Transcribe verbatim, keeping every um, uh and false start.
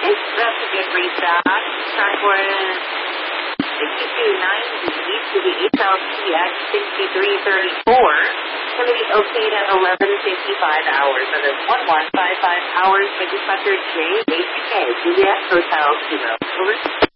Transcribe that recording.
It's that's a good restock. Time was sixty-two ninety to the H L C at sixty-three thirty-four. Going to be okayed at eleven fifty-five hours. That is one one five five hours by dispatcher J H K, Juliet Hotel Kilo. Over.